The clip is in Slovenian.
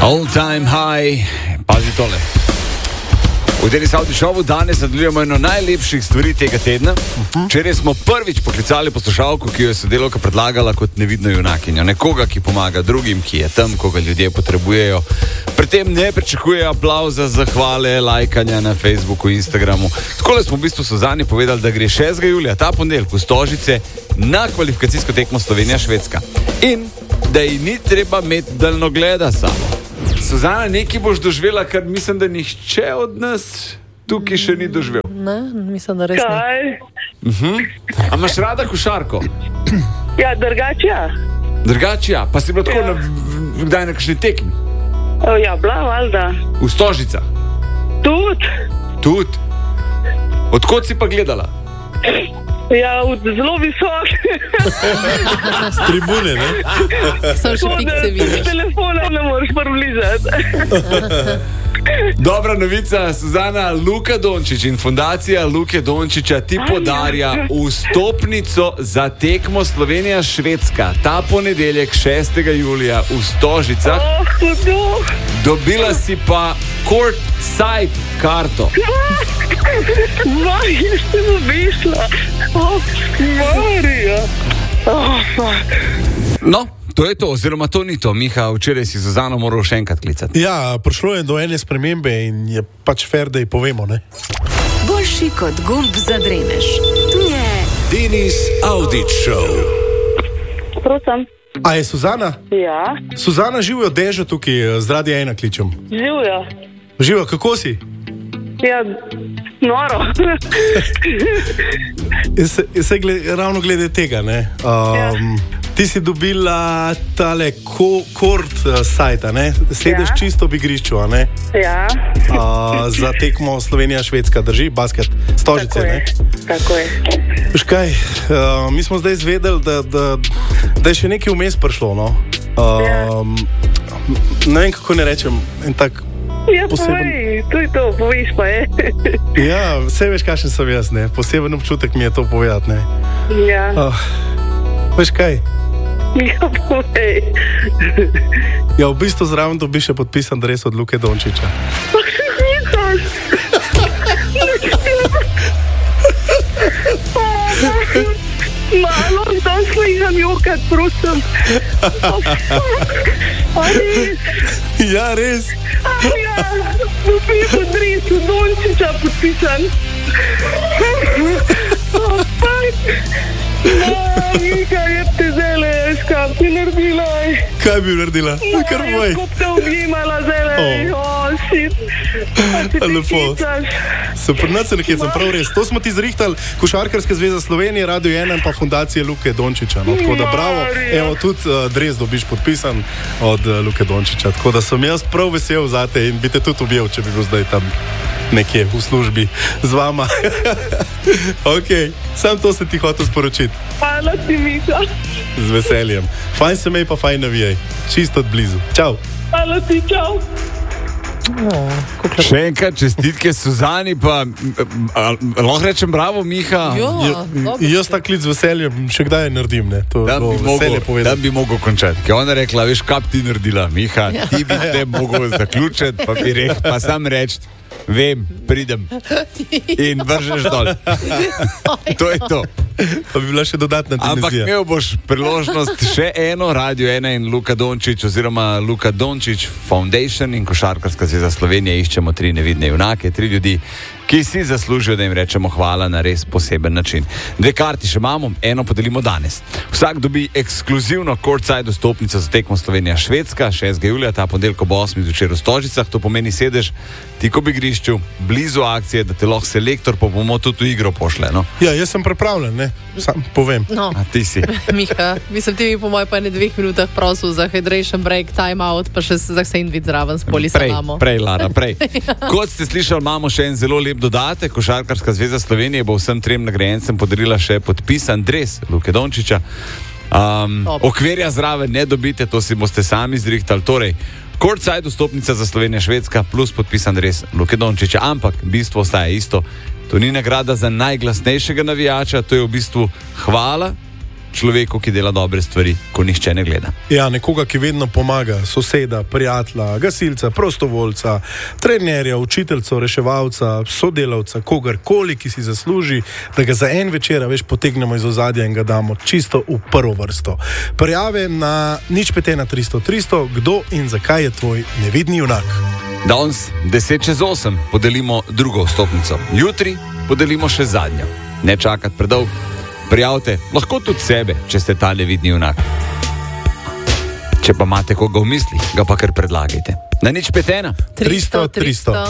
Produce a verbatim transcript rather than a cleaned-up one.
All time high, pazi tole. V Daily Saudi Showu danes nadaljujemo eno najlepših stvari tega tedna. Včeraj smo prvič poklicali poslušalko, ki jo je sodelavka predlagala kot nevidno junakinjo. Nekoga, ki pomaga drugim, ki je tam, koga ljudje potrebujejo. Pri tem ne pričakuje aplavza, zahvale, lajkanja na Facebooku, Instagramu. Takole smo v bistvu Suzani povedali, da gre šestega julija, ta ponedeljek v Stožice, na kvalifikacijsko tekmo Slovenija-Švedska. In da ji ni treba imeti daljnogleda samo. Suzana, nekaj boš doživela, kar mislim, da nihče od nas tukaj še ni doživel. Ne, mislim, da res ne. Kaj? Uh-huh. A imaš rada košarko? Ja, drugače ja. Drugače ja, pa si bila tako Ja. na, kdaj na kakšni tekmi? O, ja, bila, valjda. V Stožicah? Tudi. Tudi. Odkot si pa gledala? Ja, od zelo visok. S tribune, ne? Samo še pikce vidiš. Telefona ne moreš približati. Dobra novica, Suzana, Luka Dončić in fundacija Luke Dončića ti podarja vstopnico za tekmo Slovenija-Švedska. Ta ponedeljek šestega julija v Stožicah. Oh, hudo. Dobila si pa court side karto. Vaj, ste mu višla. Oh, Marija. Oh, fuck. No, to je to, oziroma to ni to. Miha, včeraj si Suzano moral še enkrat klicati. Ja, prišlo je do ene spremembe in je pač fair, da ji povemo, ne? Boljši kot gumb za dremež. Tu je Denis Audić Show. Prosim. A je Suzana? Ja, Suzana živijo dežo tukaj, z Radia ena kličem. živja. Živijo, kako si? Ja, noro. Jaz se, jaz se gled, ravno glede tega, ne? Um, ti si dobila tale ko, kort uh, sajta, ne? Sedeš Ja. čisto ob igrišču, a ne? Ja, Uh, za tekmo Slovenija-Švedska, drži? Basket, Stožice, tako ne? je. Tako je. Veš kaj, uh, mi smo zdaj izvedeli, da, da, da je še nekaj vmes prišlo, no? Um, ne vem, kako ne rečem, en tak Ja, Poseben- povej, to je to, poviš pa je. Ja, vse veš, kakšen sem jaz, ne? Poseben občutek mi je to povedati, ne? Ja, Uh, veš kaj? ja, povej. Ja, v bistvu zraven dobiš še podpisan dres od Luke Dončića. Pa še nisaš. Malo, dan sliham jokat, prosim. Ali, Ja, res. ja, dobiš od dresu Dončića podpisan. Oh, fuck. No, Mika, jeb te zele, jaz kam ti naredila. Kaj bi naredila? Kar moj. Kako te objemala zele, Oh. oh, shit. Pa se ti Lepo. hicaš. Super, nad se nekje sem prav res. To smo ti zrihtali, Košarkarska zveza Slovenije, Radio ena in pa fundacije Luke Dončića. No, tako da bravo, Marija. evo tudi uh, dres dobiš podpisan od uh, Luke Dončića. Tako da sem jaz prav vesel zate in bi te tudi objel, če bi bil zdaj tam nekje v službi z vama. Ok, sam to se ti hotel sporočiti. Hvala ti, Mika. Z veseljem. Fajn se mej, pa fajn navijaj. Čisto od blizu. Čau. Hvala ti, čau. Še enkrat čestitke Suzani, pa m, a, a, lahko rečem bravo, Miha. Jo, Ja, dobro. jaz tak klic z veseljem še kdaj naredim, ne? To Da bo bi, veselje mogel, da povedati. bi mogel končati. Ker ona je rekla, veš, kaj bi ti naredila, Miha, ti bi te mogel zaključiti, pa bi rekel, pa sam reči, vem, pridem in vržeš dol. To je to. Pa bi bila še dodatna Ampak dimenzija. imel boš priložnost še eno, Radio ena in Luka Dončić, oziroma Luka Dončić Foundation in Košarkarska zveza Slovenije. Iščemo tri nevidne junake, tri ljudi, ki si zaslužijo, da jim rečemo hvala na res poseben način. Dve karti še imamo, eno podelimo danes. Vsak dobi ekskluzivno courtside vstopnico za tekmo Slovenija-Švedska, šestega julija, ta ponedeljek ob osmih zvečer v Stožicah. To pomeni sedež tik ob igrišču, blizu akcije, da te lahko selektor pa bomo tudi v igro pošle. No? Ja, jaz sem pripravljen, ne? Sam povem. No, A ti si. Miha, mislim, ti bi po mojem pa ne dveh minutah prosil za hydration break, time out, pa še za sandvič zraven s Prej, polisalamo. prej, Lara, prej. Kot ste slišali, imamo še en zelo lep dodatek. Košarkarska zveza Slovenije bo vsem trem nagrajencem podarila še podpisan dres Luke Dončića. Um, Top. okvirja zraven ne dobite, to si boste sami zrihtali. Torej, courtside vstopnica za Slovenija-Švedska plus podpisan dres Luke Dončića. Ampak bistvo ostaja isto. To ni nagrada za najglasnejšega navijača, to je v bistvu hvala človeku, ki dela dobre stvari, ko nihče ne gleda. Ja, nekoga, ki vedno pomaga, soseda, prijatelja, gasilca, prostovoljca, trenerja, učiteljca, reševalca, sodelavca, kogarkoli, ki si zasluži, da ga za en večer, veš, potegnemo iz ozadja in ga damo čisto v prvo vrsto. Prijave na nič pet ena tristo tristo, kdo in zakaj je tvoj nevidni junak. Danes deset čez osem podelimo drugo vstopnico, jutri podelimo še zadnjo. Ne čakati predolgo. Prijavite, lahko tudi sebe, če ste ta nevidni junak. Če pa imate koga v mislih, ga pa kar predlagajte. Na nič pet ena tristo, tristo.